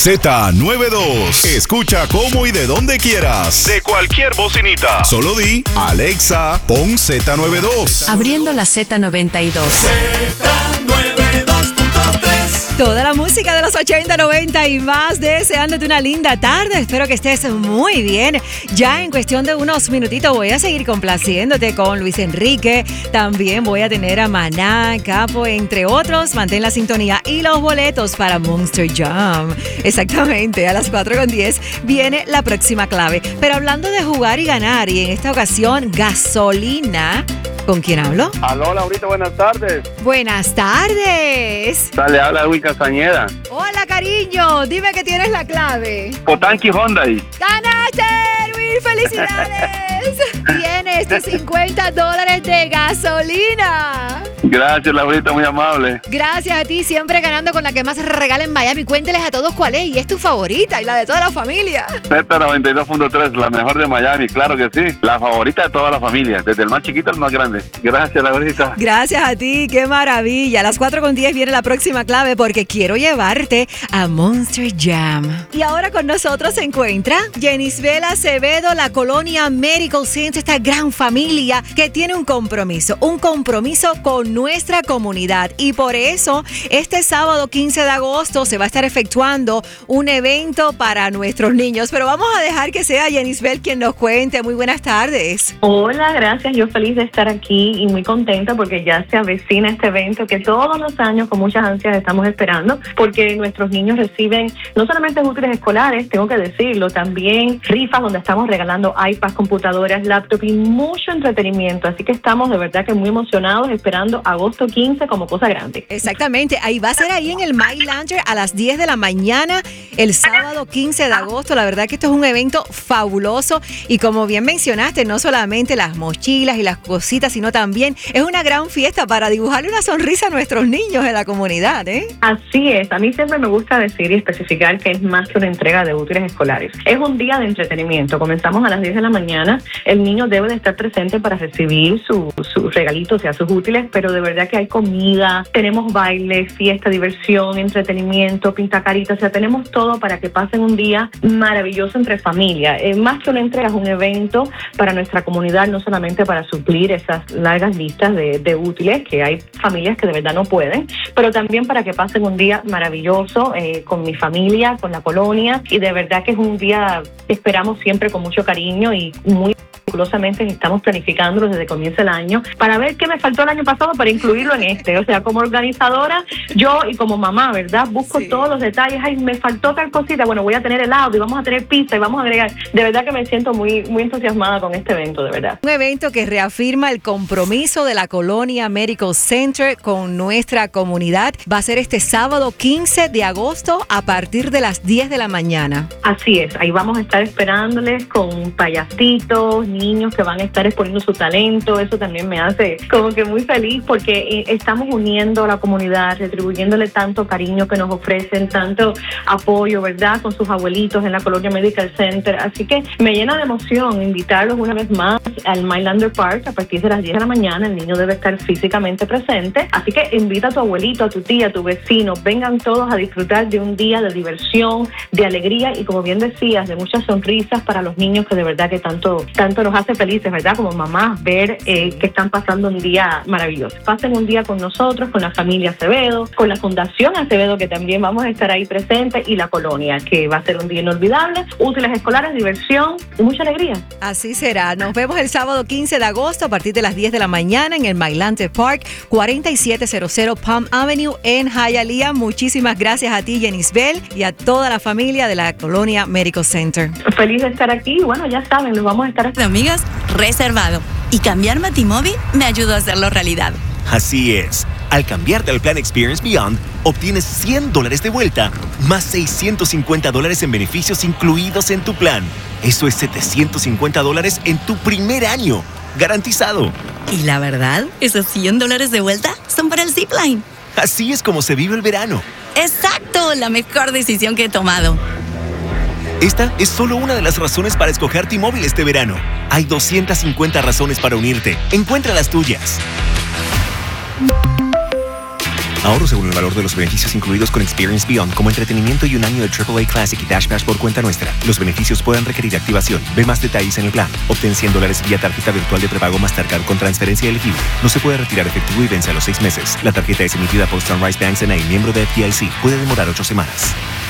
Z92. Escucha cómo y de donde quieras. De cualquier bocinita. Solo di, Alexa, pon Z92. Abriendo la Z92. Toda la música de los 80, 90 y más, deseándote una linda tarde. Espero que estés muy bien. Ya en cuestión de unos minutitos voy a seguir complaciéndote con Luis Enrique. También voy a tener a Maná, Capo, entre otros. Mantén la sintonía y los boletos para Monster Jam. Exactamente, a las 4:10 viene la próxima clave. Pero hablando de jugar y ganar, y en esta ocasión, gasolina. ¿Con quién hablo? Aló, Laurita, buenas tardes. Buenas tardes. Dale, habla Luis Castañeda. Hola, cariño. Dime que tienes la clave. Potanqui Hyundai. ¡Ganaste, Luis! ¡Felicidades! Tienes tus $50 de gasolina. Gracias, Laurita, muy amable. Gracias a ti, siempre ganando con la que más se regala en Miami. Cuénteles a todos cuál es y es tu favorita y la de toda la familia. Z92.3, la mejor de Miami, claro que sí. La favorita de toda la familia, desde el más chiquito al más grande. Gracias, Laurita. Gracias a ti, qué maravilla. A las 4:10 viene la próxima clave porque quiero llevarte a Monster Jam. Y ahora con nosotros se encuentra Yenisbel Acevedo, la Colonia Medical Center, esta gran familia que tiene un compromiso con nuestra comunidad. Y por eso, este sábado 15 de agosto se va a estar efectuando un evento para nuestros niños. Pero vamos a dejar que sea Yenisbel quien nos cuente. Muy buenas tardes. Hola, gracias. Yo feliz de estar aquí y muy contenta porque ya se avecina este evento que todos los años con muchas ansias estamos esperando, porque nuestros niños reciben no solamente útiles escolares, tengo que decirlo, también rifas donde estamos regalando iPads, computadoras, laptops y mucho entretenimiento. Así que estamos de verdad que muy emocionados esperando agosto 15 como cosa grande. Exactamente, ahí va a ser ahí en el My Lander a las 10 de la mañana el sábado 15 de agosto. La verdad que esto es un evento fabuloso y como bien mencionaste, no solamente las mochilas y las cositas, sino también es una gran fiesta para dibujarle una sonrisa a nuestros niños en la comunidad, ¿eh? Así es, a mí siempre me gusta decir y especificar que es más que una entrega de útiles escolares. Es un día de entretenimiento, comenzamos a las 10 de la mañana, el niño debe de estar presente para recibir sus regalitos, o sea, sus útiles, pero de verdad que hay comida, tenemos baile, fiesta, diversión, entretenimiento, pintacaritas, o sea, tenemos todo para que pasen un día maravilloso entre familia. Más que una entrega, es un evento para nuestra comunidad, no solamente para suplir esas largas listas de útiles, que hay familias que de verdad no pueden, pero también para que pasen un día maravilloso con mi familia, con la colonia, y de verdad que es un día que esperamos siempre con mucho cariño y muy meticulosamente estamos planificándolo desde que comienza el año para ver qué me faltó el año pasado para incluirlo en este. O sea, como organizadora, yo y como mamá, ¿verdad? Busco todos los detalles. Ay, me faltó tal cosita. Bueno, voy a tener helado y vamos a tener pizza y vamos a agregar. De verdad que me siento muy, muy entusiasmada con este evento, de verdad. Un evento que reafirma el compromiso de la Colonia Medical Center con nuestra comunidad. Va a ser este sábado 15 de agosto a partir de las 10 de la mañana. Así es, ahí vamos a estar esperándoles con payasitos, niños que van a estar exponiendo su talento. Eso también me hace como que muy feliz porque estamos uniendo a la comunidad, retribuyéndole tanto cariño que nos ofrecen, tanto apoyo, ¿verdad? Con sus abuelitos en la Colonia Medical Center. Así que me llena de emoción invitarlos una vez más al Mylander Park a partir de las 10 de la mañana. El niño debe estar físicamente presente. Así que invita a tu abuelito, a tu tía, a tu vecino. Vengan todos a disfrutar de un día de diversión, de alegría y, como bien decías, de muchas sonrisas para los niños, que de verdad que tanto nos hace felices, ¿verdad? Como mamás, ver que están pasando un día maravilloso. Pasen un día con nosotros, con la familia Acevedo, con la Fundación Acevedo, que también vamos a estar ahí presentes, y la colonia, que va a ser un día inolvidable. Útiles escolares, diversión y mucha alegría. Así será. Nos vemos el sábado 15 de agosto a partir de las 10 de la mañana en el Mylander Park, 4700 Palm Avenue en Hialeah. Muchísimas gracias a ti, Yenisbel, y a toda la familia de la Colonia Medical Center. Feliz de estar aquí. Bueno, ya saben, los vamos a estar... Amigas, reservado. Y cambiarme a T-Mobile me ayudó a hacerlo realidad. Así es. Al cambiarte al plan Experience Beyond, obtienes $100 de vuelta, más $650 en beneficios incluidos en tu plan. Eso es $750 en tu primer año. Garantizado. Y la verdad, esos $100 de vuelta son para el Zipline. Así es como se vive el verano. ¡Exacto! La mejor decisión que he tomado. Esta es solo una de las razones para escoger T-Mobile este verano. Hay 250 razones para unirte. Encuentra las tuyas. Ahorro según el valor de los beneficios incluidos con Experience Beyond, como entretenimiento y un año de AAA Classic y Dash Pass por cuenta nuestra. Los beneficios pueden requerir activación. Ve más detalles en el plan. Obtén $100 vía tarjeta virtual de prepago Mastercard con transferencia elegible. No se puede retirar efectivo y vence a los 6 meses. La tarjeta es emitida por Sunrise Banks N.A., miembro de FDIC. Puede demorar 8 semanas.